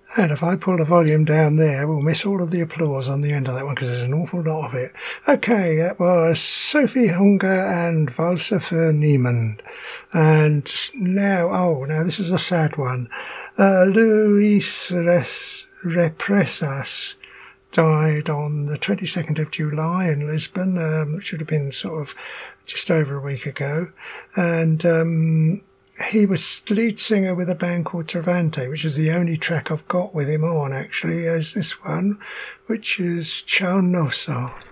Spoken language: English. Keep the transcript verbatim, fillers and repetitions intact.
And if I pull the volume down there, we'll miss all of the applause on the end of that one because there's an awful lot of it. Okay, that was Sophie Hunger and Valse für Niemand. And now, oh, now this is a sad one. Uh, Luis Res- Represas died on the twenty-second of July in Lisbon, um, which should have been sort of just over a week ago. And um, he was lead singer with a band called Travante, which is the only track I've got with him on, actually, as this one, which is Ciao Nosso.